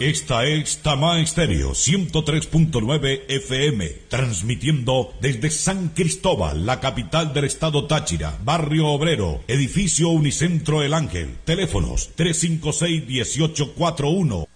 Esta es Tamá Estéreo 103.9 FM, transmitiendo desde San Cristóbal, la capital del estado Táchira, barrio Obrero, edificio Unicentro El Ángel. Teléfonos 356-1841